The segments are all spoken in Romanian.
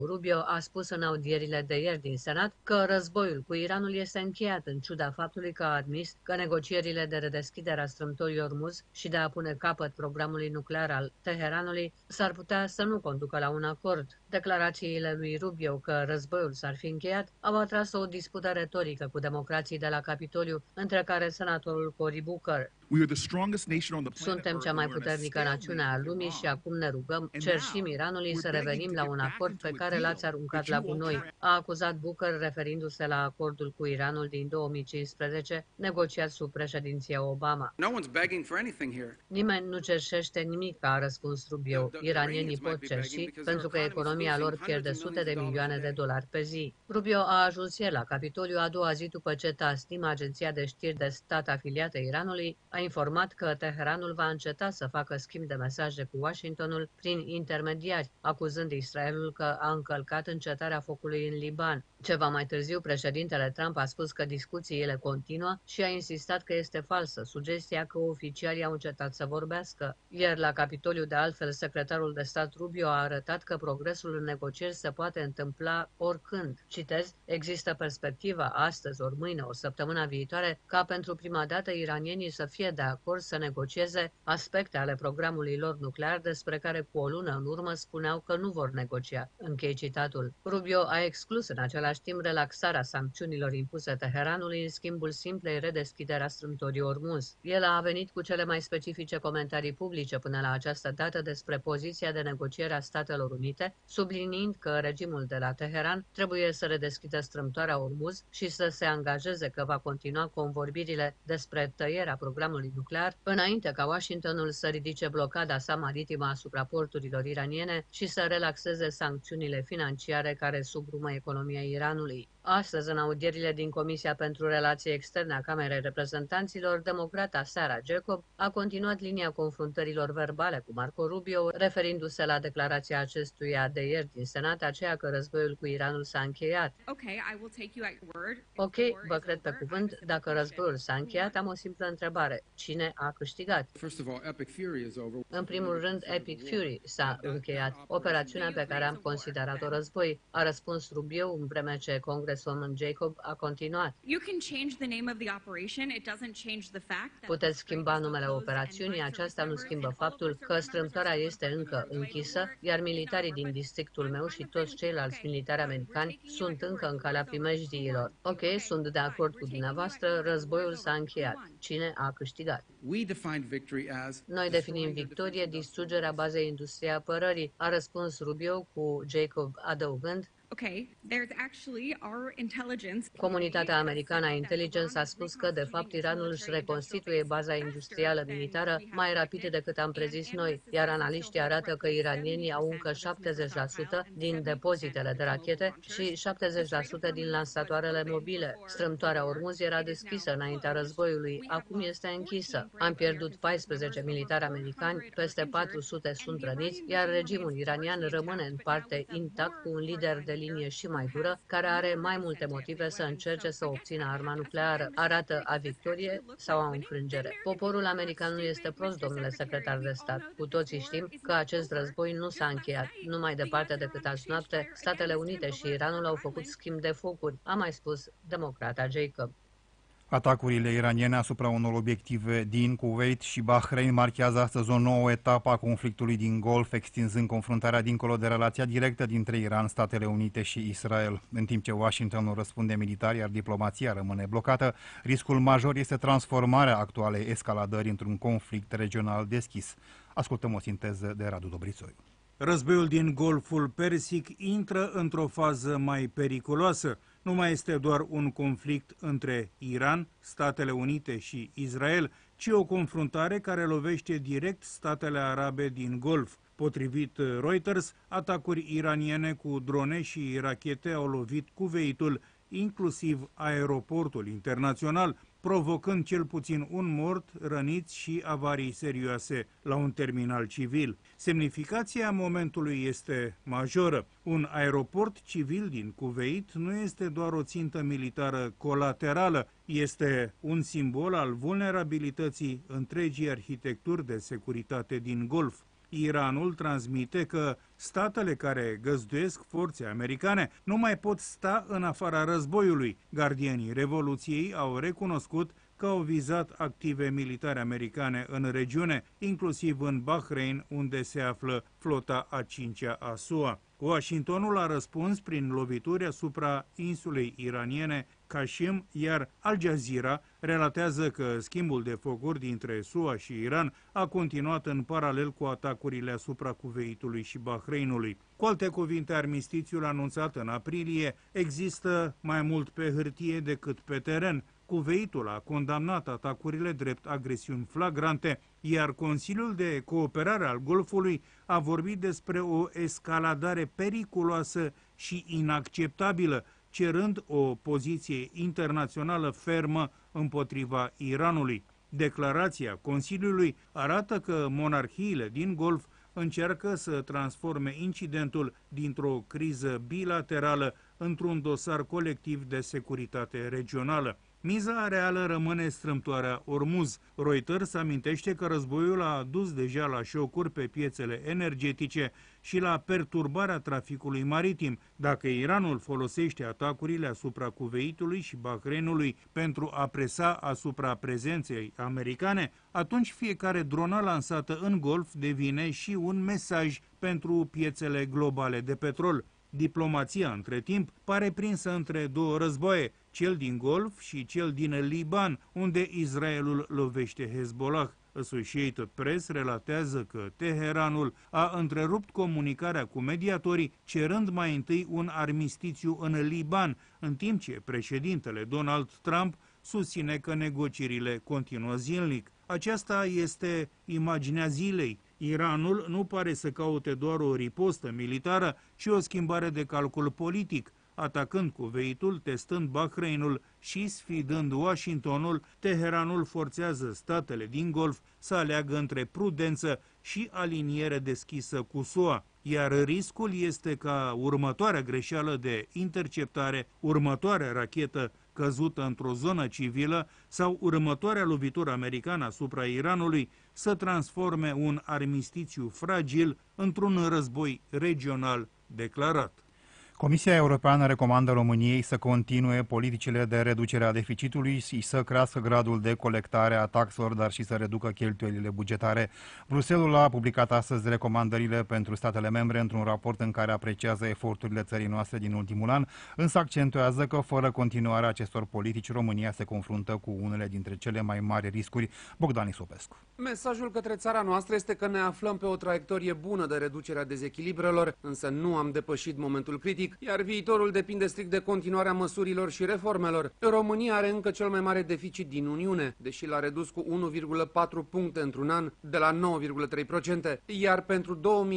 Rubio a spus în audierile de ieri din Senat că războiul cu Iranul este încheiat, în ciuda faptului că a admis că negocierile de redeschidere a strâmtorii Ormuz și de a pune capăt programului nuclear al Teheranului s-ar putea să nu conducă la un acord. Declarațiile lui Rubio că războiul s-ar fi încheiat au atras o dispută retorică cu democrații de la Capitoliu, între care senatorul Cory Booker. Suntem cea mai puternică națiune a lumii și acum ne rugăm, cerșim Iranului să revenim la un acord pe care l-ați aruncat la gunoi, a acuzat Booker referindu-se la acordul cu Iranul din 2015, negociat sub președinția Obama. Nimeni nu cerșește nimic, a răspuns Rubio. Iranienii pot cerși pentru că economia lor pierde sute de milioane de dolari pe zi. Rubio a ajuns ieri la Capitoliu a doua zi după ce Tasnim, agenția de știri de stat afiliată Iranului, a informat că Teheranul va înceta să facă schimb de mesaje cu Washingtonul prin intermediari, acuzând Israelul că a încălcat încetarea focului în Liban. Ceva mai târziu, președintele Trump a spus că discuțiile continuă și a insistat că este falsă sugestia că oficialii au încetat să vorbească. Ieri, la Capitoliu, de altfel, secretarul de stat Rubio a arătat că progresul în negocieri se poate întâmpla oricând. Citez, există perspectiva astăzi, ori mâine, o săptămână viitoare, ca pentru prima dată iranienii să fie de acord să negocieze aspecte ale programului lor nuclear despre care cu o lună în urmă spuneau că nu vor negocia. Închei citatul. Rubio a exclus în același timp relaxarea sancțiunilor impuse Teheranului în schimbul simplei redeschideri a strâmtorii Ormuz. El a venit cu cele mai specifice comentarii publice până la această dată despre poziția de negociere a Statelor Unite, subliniind că regimul de la Teheran trebuie să redeschidă strâmtoarea Ormuz și să se angajeze că va continua convorbirile despre tăierea programului nuclear, înainte ca Washingtonul să ridice blocada sa maritimă asupra porturilor iraniene și să relaxeze sancțiunile financiare care subrumă economia Iranului. Astăzi, în audierile din Comisia pentru Relații Externe a Camerei Reprezentanților, democrata Sarah Jacob a continuat linia confruntărilor verbale cu Marco Rubio, referindu-se la declarația acestuia de ieri din Senat, aceea că războiul cu Iranul s-a încheiat. Ok, vă cred pe cuvânt, dacă războiul s-a încheiat, am o simplă întrebare. Cine a câștigat? În primul rând, Epic Fury s-a încheiat, operațiunea pe care am considerat-o război, a răspuns Rubio, în vreme ce Congresswoman Jacob a continuat. Puteți schimba numele operațiunii, aceasta nu schimbă faptul că strâmtoarea este încă închisă, iar militarii din districtul meu și toți ceilalți militari americani sunt încă în calea primejdiilor. Ok, sunt de acord cu dumneavoastră, războiul s-a încheiat. Cine a câștigat? Noi definim victorie distrugerea bazei industriei apărării, a răspuns Rubio cu Jacob adăugând. Comunitatea americană a Intelligence a spus că, de fapt, Iranul își reconstituie baza industrială militară mai rapid decât am prezis noi, iar analiștii arată că iranienii au încă 70% din depozitele de rachete și 70% din lansatoarele mobile. Strâmtoarea Ormuz era deschisă înaintea războiului, acum este închisă. Am pierdut 14 militari americani, peste 400 sunt răniți, iar regimul iranian rămâne în parte intact cu un lider de linie și mai dură, care are mai multe motive să încerce să obțină arma nucleară. Arată a victorie sau a înfrângere. Poporul american nu este prost, domnule secretar de stat. Cu toții știm că acest război nu s-a încheiat. Nu mai departe decât azi noapte, Statele Unite și Iranul au făcut schimb de focuri, a mai spus democrata Jacob. Atacurile iraniene asupra unor obiective din Kuwait și Bahrain marchează astăzi o nouă etapă a conflictului din Golf, extinzând confruntarea dincolo de relația directă dintre Iran, Statele Unite și Israel. În timp ce Washingtonul răspunde militar, iar diplomația rămâne blocată, riscul major este transformarea actualei escaladări într-un conflict regional deschis. Ascultăm o sinteză de Radu Dobrițoiu. Războiul din Golful Persic intră într-o fază mai periculoasă. Nu mai este doar un conflict între Iran, Statele Unite și Israel, ci o confruntare care lovește direct statele arabe din Golf. Potrivit Reuters, atacuri iraniene cu drone și rachete au lovit Kuwaitul, inclusiv aeroportul internațional, provocând cel puțin un mort, răniți și avarii serioase la un terminal civil. Semnificația momentului este majoră. Un aeroport civil din Kuwait nu este doar o țintă militară colaterală, este un simbol al vulnerabilității întregii arhitecturi de securitate din Golf. Iranul transmite că statele care găzduiesc forțe americane nu mai pot sta în afara războiului. Gardienii Revoluției au recunoscut că au vizat active militare americane în regiune, inclusiv în Bahrain, unde se află flota a 5-a a SUA. Washingtonul a răspuns prin lovituri asupra insulei iraniene Qashem, iar Al Jazeera relatează că schimbul de focuri dintre SUA și Iran a continuat în paralel cu atacurile asupra Kuveitului și Bahreinului. Cu alte cuvinte, armistițiul anunțat în aprilie există mai mult pe hârtie decât pe teren. Kuveitul a condamnat atacurile drept agresiuni flagrante, iar Consiliul de Cooperare al Golfului a vorbit despre o escaladare periculoasă și inacceptabilă, cerând o poziție internațională fermă împotriva Iranului. Declarația Consiliului arată că monarhiile din Golf încearcă să transforme incidentul dintr-o criză bilaterală într-un dosar colectiv de securitate regională. Miza reală rămâne strâmtoarea Ormuz. Reuters amintește că războiul a dus deja la șocuri pe piețele energetice și la perturbarea traficului maritim. Dacă Iranul folosește atacurile asupra Kuveitului și Bahreinului pentru a presa asupra prezenței americane, atunci fiecare dronă lansată în Golf devine și un mesaj pentru piețele globale de petrol. Diplomația, între timp, pare prinsă între două războaie, cel din Golf și cel din Liban, unde Israelul lovește Hezbollah. Associated Press relatează că Teheranul a întrerupt comunicarea cu mediatorii, cerând mai întâi un armistițiu în Liban, în timp ce președintele Donald Trump susține că negocierile continuă zilnic. Aceasta este imaginea zilei. Iranul nu pare să caute doar o ripostă militară, ci o schimbare de calcul politic. Atacând Kuveitul, testând Bahreinul și sfidând Washingtonul, Teheranul forțează statele din Golf să aleagă între prudență și aliniere deschisă cu SUA. Iar riscul este ca următoarea greșeală de interceptare, următoarea rachetă căzută într-o zonă civilă sau următoarea lovitură americană asupra Iranului să transforme un armistițiu fragil într-un război regional declarat. Comisia Europeană recomandă României să continue politicile de reducere a deficitului și să crească gradul de colectare a taxelor, dar și să reducă cheltuielile bugetare. Bruxelles a publicat astăzi recomandările pentru statele membre într-un raport în care apreciază eforturile țării noastre din ultimul an, însă accentuează că fără continuarea acestor politici, România se confruntă cu unele dintre cele mai mari riscuri. Bogdan Isopescu. Mesajul către țara noastră este că ne aflăm pe o traiectorie bună de reducere a dezechilibrelor, însă nu am depășit momentul critic, iar viitorul depinde strict de continuarea măsurilor și reformelor. România are încă cel mai mare deficit din Uniune, deși l-a redus cu 1,4 puncte într-un an, de la 9,3%, iar pentru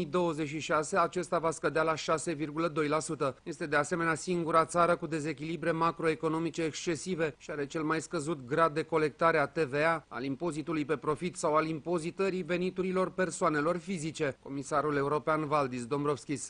2026 acesta va scădea la 6,2%. Este de asemenea singura țară cu dezechilibre macroeconomice excesive și are cel mai scăzut grad de colectare a TVA, al impozitului pe profit sau al impozitării veniturilor persoanelor fizice. Comisarul european Valdis Dombrovskis.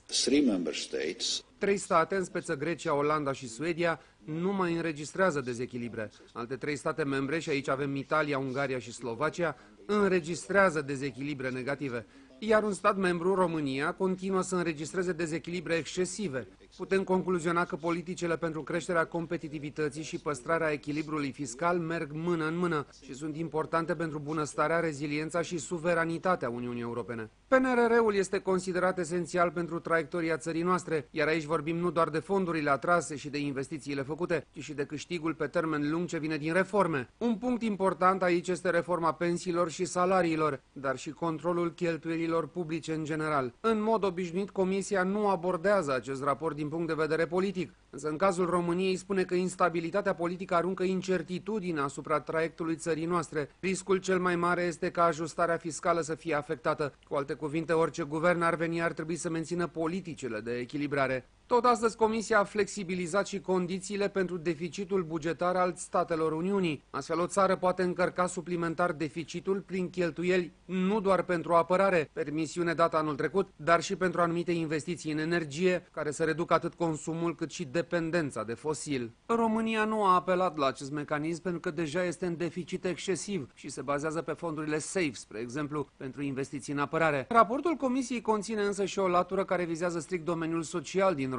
3 state, în speță Grecia, Olanda și Suedia, nu mai înregistrează dezechilibre. Alte 3 state membre, și aici avem Italia, Ungaria și Slovacia, înregistrează dezechilibre negative. Iar un stat membru, România, continuă să înregistreze dezechilibre excesive. Putem concluziona că politicile pentru creșterea competitivității și păstrarea echilibrului fiscal merg mână în mână și sunt importante pentru bunăstarea, reziliența și suveranitatea Uniunii Europene. PNRR-ul este considerat esențial pentru traiectoria țării noastre, iar aici vorbim nu doar de fondurile atrase și de investițiile făcute, ci și de câștigul pe termen lung ce vine din reforme. Un punct important aici este reforma pensiilor și salariilor, dar și controlul cheltuielilor publice în general. În mod obișnuit, Comisia nu abordează acest raport din punct de vedere politic, însă în cazul României spune că instabilitatea politică aruncă incertitudine asupra traiectului țării noastre. Riscul cel mai mare este ca ajustarea fiscală să fie afectată. Cu alte cuvinte, orice guvern ar veni ar trebui să mențină politicile de echilibrare. Tot astăzi, Comisia a flexibilizat și condițiile pentru deficitul bugetar al statelor Uniunii. Astfel, o țară poate încărca suplimentar deficitul prin cheltuieli nu doar pentru apărare, permisiune dată anul trecut, dar și pentru anumite investiții în energie, care să reducă atât consumul cât și dependența de fosil. România nu a apelat la acest mecanism pentru că deja este în deficit excesiv și se bazează pe fondurile SAFE, spre exemplu, pentru investiții în apărare. Raportul Comisiei conține însă și o latură care vizează strict domeniul social din